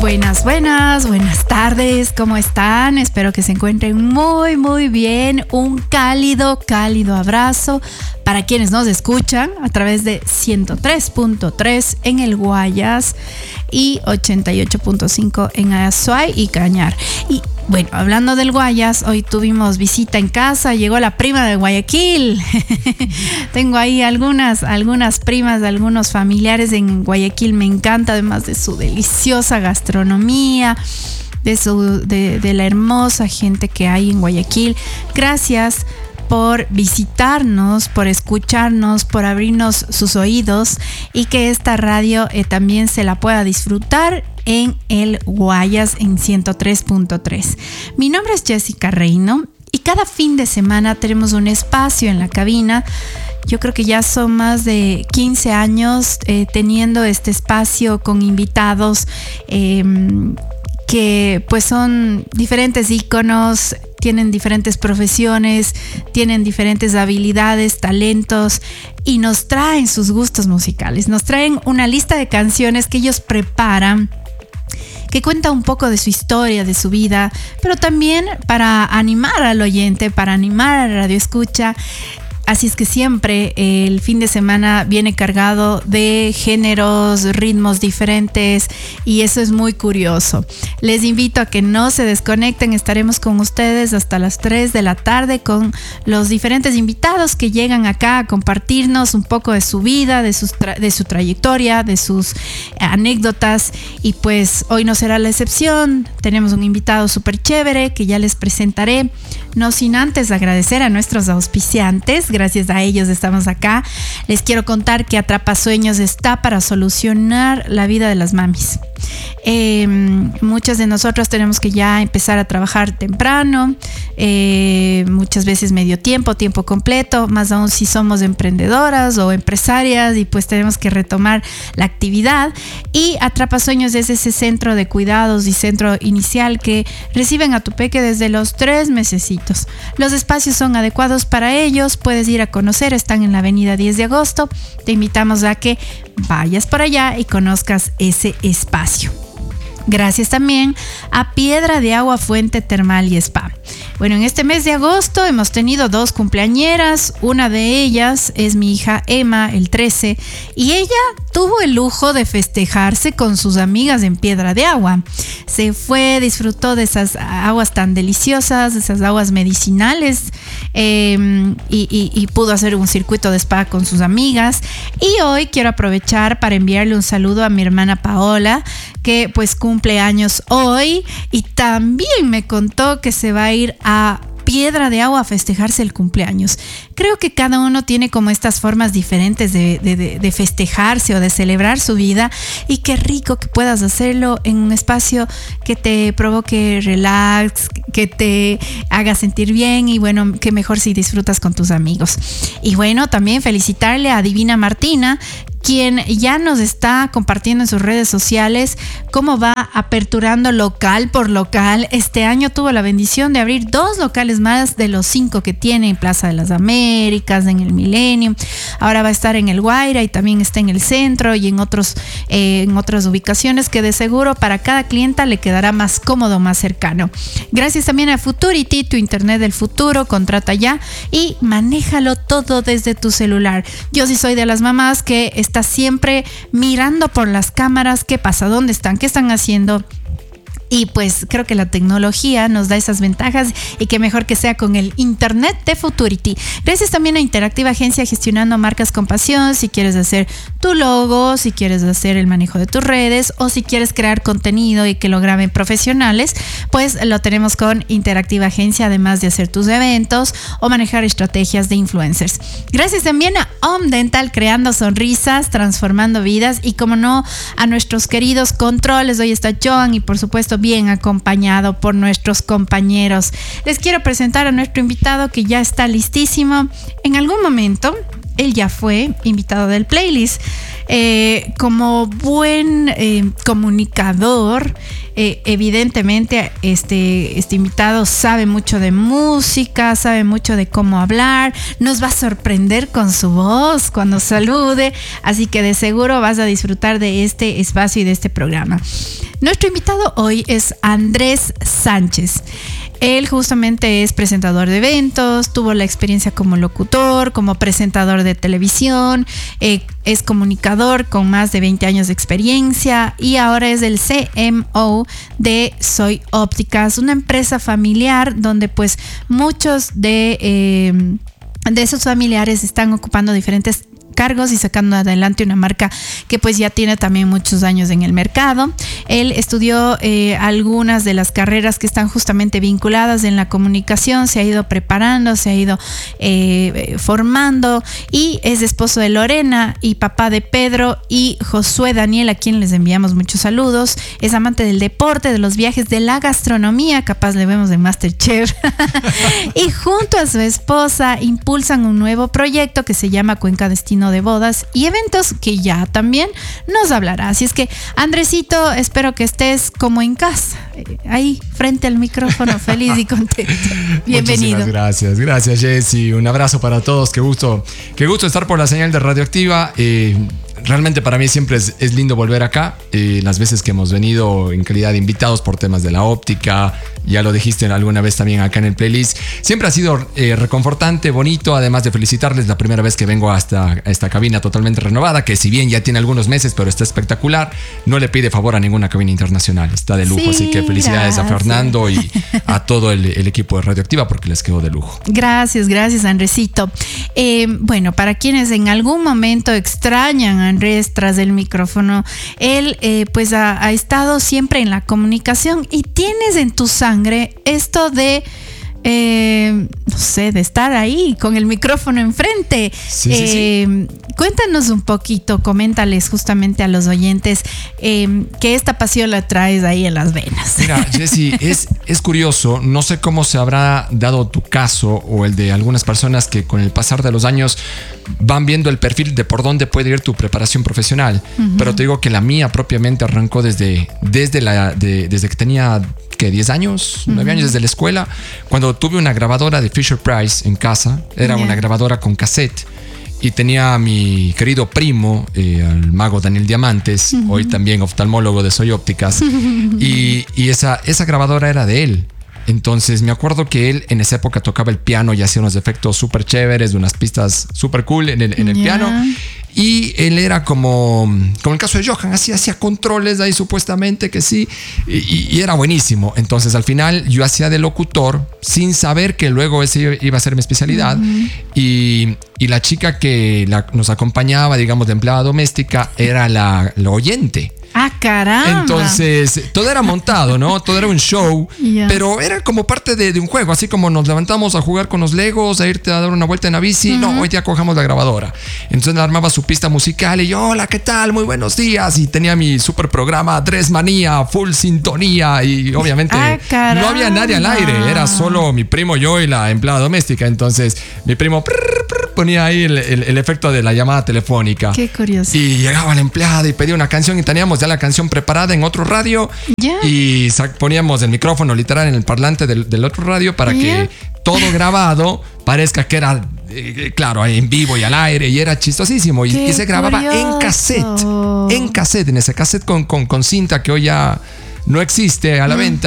Buenas tardes, ¿cómo están? Espero que se encuentren muy bien. Un cálido abrazo para quienes nos escuchan a través de 103.3 en el Guayas y 88.5 en Azuay y Cañar. Y bueno, hablando del Guayas, hoy tuvimos visita en casa, llegó la prima de Guayaquil. Tengo ahí algunas primas, algunos familiares en Guayaquil, me encanta, además de su deliciosa gastronomía, de la hermosa gente que hay en Guayaquil. Gracias por visitarnos, por escucharnos, por abrirnos sus oídos y que esta radio también se la pueda disfrutar en el Guayas en 103.3. Mi nombre es Jessica Reino y cada fin de semana tenemos un espacio en la cabina. Yo creo que ya son más de 15 años teniendo este espacio con invitados que pues son diferentes íconos, tienen diferentes profesiones, tienen diferentes habilidades, talentos y nos traen sus gustos musicales. Nos traen una lista de canciones que ellos preparan, que cuenta un poco de su historia, de su vida, pero también para animar al oyente, para animar al radioescucha. Así es que siempre el fin de semana viene cargado de géneros, ritmos diferentes y eso es muy curioso. Les invito a que no se desconecten, estaremos con ustedes hasta las 3 de la tarde con los diferentes invitados que llegan acá a compartirnos un poco de su vida, de su trayectoria, de sus anécdotas y pues hoy no será la excepción. Tenemos un invitado súper chévere que ya les presentaré, no sin antes agradecer a nuestros auspiciantes. Gracias a ellos estamos acá. Les quiero contar que Atrapasueños está para solucionar la vida de las mamis. Muchas de nosotros tenemos que ya empezar a trabajar temprano, muchas veces medio tiempo completo, más aún si somos emprendedoras o empresarias y pues tenemos que retomar la actividad. Y Atrapasueños es ese centro de cuidados y centro inicial que reciben a tu peque desde los 3 mesecitos. Los espacios son adecuados para ellos, puedes ir a conocer, están en la avenida 10 de agosto. Te invitamos a que vayas por allá y conozcas ese espacio. Gracias también a Piedra de Agua Fuente Termal y Spa. Bueno, en este mes de agosto hemos tenido 2 cumpleañeras. Una de ellas es mi hija Emma, el 13, y ella tuvo el lujo de festejarse con sus amigas en Piedra de Agua. Se fue, disfrutó de esas aguas tan deliciosas, de esas aguas medicinales, y pudo hacer un circuito de spa con sus amigas. Y hoy quiero aprovechar para enviarle un saludo a mi hermana Paola, que pues cumple años hoy y también me contó que se va a ir a Piedra de Agua a festejarse el cumpleaños. Creo que cada uno tiene como estas formas diferentes de festejarse o de celebrar su vida y qué rico que puedas hacerlo en un espacio que te provoque relax, que te haga sentir bien y bueno, qué mejor si disfrutas con tus amigos. Y bueno, también felicitarle a Divina Martina, quien ya nos está compartiendo en sus redes sociales cómo va aperturando local por local. Este año tuvo la bendición de abrir 2 locales más de los 5 que tiene en Plaza de las Américas, en el Millennium. Ahora va a estar en el Guaira y también está en el centro y en otras ubicaciones que de seguro para cada clienta le quedará más cómodo, más cercano. Gracias también a Futurity, tu internet del futuro. Contrata ya y manéjalo todo desde tu celular. Yo sí soy de las mamás que está siempre mirando por las cámaras qué pasa, dónde están, qué están haciendo. Y pues creo que la tecnología nos da esas ventajas y que mejor que sea con el internet de Futurity. Gracias también a Interactiva Agencia gestionando marcas con pasión. Si quieres hacer tu logo, si quieres hacer el manejo de tus redes o si quieres crear contenido y que lo graben profesionales, pues lo tenemos con Interactiva Agencia, además de hacer tus eventos o manejar estrategias de influencers. Gracias también a Om Dental, creando sonrisas, transformando vidas y como no a nuestros queridos controles. Hoy está Joan y por supuesto bien acompañado por nuestros compañeros. Les quiero presentar a nuestro invitado que ya está listísimo. En algún momento él ya fue invitado del playlist. Como buen comunicador, evidentemente este invitado sabe mucho de música, sabe mucho de cómo hablar, nos va a sorprender con su voz cuando salude, así que de seguro vas a disfrutar de este espacio y de este programa. Nuestro invitado hoy es Andrés Sánchez. Él justamente es presentador de eventos, tuvo la experiencia como locutor, como presentador de televisión, es comunicador con más de 20 años de experiencia y ahora es el CMO de Soy Ópticas, una empresa familiar donde pues muchos de esos familiares están ocupando diferentes cargos y sacando adelante una marca que pues ya tiene también muchos años en el mercado. Él estudió algunas de las carreras que están justamente vinculadas en la comunicación, se ha ido preparando, se ha ido formando y es esposo de Lorena y papá de Pedro y Josué Daniel, a quien les enviamos muchos saludos. Es amante del deporte, de los viajes, de la gastronomía, capaz le vemos de MasterChef. Y junto a su esposa impulsan un nuevo proyecto que se llama Cuenca Destino de Bodas y Eventos, que ya también nos hablará. Así es que, Andresito, espero que estés como en casa, ahí frente al micrófono, feliz y contento. Bienvenido. Muchísimas gracias, Jessy. Un abrazo para todos. Qué gusto estar por la señal de Radioactiva. Realmente para mí siempre es lindo volver acá. Las veces que hemos venido en calidad de invitados por temas de la óptica, ya lo dijiste alguna vez también acá en el playlist, siempre ha sido reconfortante, bonito, además de felicitarles la primera vez que vengo hasta esta cabina totalmente renovada, que si bien ya tiene algunos meses, pero está espectacular, no le pide favor a ninguna cabina internacional, está de lujo, sí, así que felicidades a Fernando y a todo el equipo de Radioactiva porque les quedó de lujo. Gracias, Andresito. Bueno, para quienes en algún momento extrañan a Andrés tras el micrófono, él pues ha estado siempre en la comunicación y tienes en tu sangre esto de no sé, de estar ahí con el micrófono enfrente. Sí. Cuéntanos un poquito, coméntales justamente a los oyentes que esta pasión la traes ahí en las venas. Mira, Jessy, es curioso, no sé cómo se habrá dado tu caso o el de algunas personas que con el pasar de los años van viendo el perfil de por dónde puede ir tu preparación profesional, pero te digo que la mía propiamente arrancó desde que tenía 10 años, 9 años, desde la escuela, cuando tuve una grabadora de Fisher Price en casa. Era una grabadora con cassette y tenía a mi querido primo, el mago Daniel Diamantes, hoy también oftalmólogo de Soy Ópticas, y esa grabadora era de él. Entonces me acuerdo que él en esa época tocaba el piano y hacía unos efectos súper chéveres, unas pistas súper cool en el piano. Y él era como el caso de Johan, hacía controles ahí supuestamente que sí, y era buenísimo. Entonces al final yo hacía de locutor sin saber que luego ese iba a ser mi especialidad. Y la chica que nos acompañaba, digamos, de empleada doméstica, era la oyente. ¡Ah, caramba! Entonces, todo era montado, ¿no? Todo era un show, pero era como parte de un juego, así como nos levantamos a jugar con los Legos, a irte a dar una vuelta en la bici. No, hoy ya cogemos la grabadora. Entonces armaba su pista musical y yo, hola, ¿qué tal? Muy buenos días. Y tenía mi super programa Dress Manía, full sintonía, y obviamente no había nadie al aire, era solo mi primo, yo y la empleada doméstica. Entonces, mi primo ponía ahí el efecto de la llamada telefónica. Qué curioso. Y llegaba la empleada y pedía una canción y teníamos ya la canción preparada en otro radio. Y poníamos el micrófono literal en el parlante del otro radio para que todo grabado parezca que era claro, en vivo y al aire, y era chistosísimo. Y se grababa en cassette, en ese cassette con cinta que hoy ya no existe a la venta.